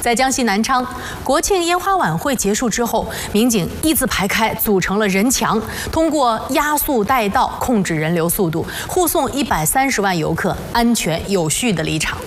在江西南昌，国庆烟花晚会结束之后，民警一字排开，组成了人墙，通过压速带道控制人流速度，护送130万游客安全有序地离场。